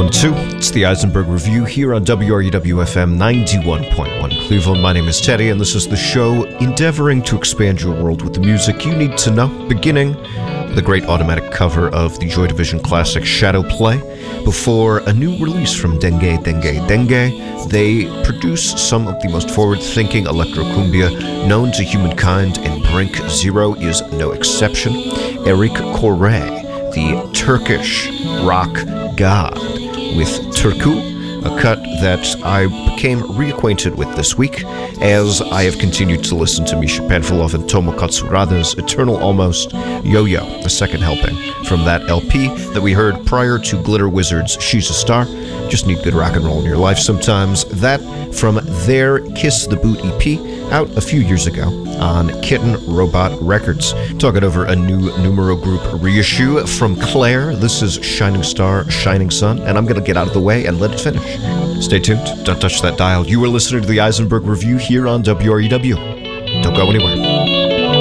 1-2. It's the Eisenberg Review here on WRUW-FM 91.1 Cleveland. My name is Teddy, and this is the show endeavoring to expand your world with the music you need to know, beginning with a great automatic cover of the Joy Division classic Shadow Play. Before a new release from Dengue, they produce some of the most forward-thinking electro-cumbia known to humankind, and Brink Zero is no exception. Eric Corre, the Turkish rock god, with Turku, a cut that I became reacquainted with this week as I have continued to listen to Misha Panfilov and Tomo Katsurada's Eternal Almost Yo-Yo, the second helping from that LP that we heard prior to Glitter Wizard's She's a Star. Just need good rock and roll in your life sometimes. That from their Kiss the Boot EP, out a few years ago on Kitten Robot Records. Talking over a new numero group reissue from Claire. This is Shining Star, Shining Sun, and I'm going to get out of the way and let it finish. Stay tuned. Don't touch that dial. You are listening to the Eisenberg Review here on WRUW. Don't go anywhere.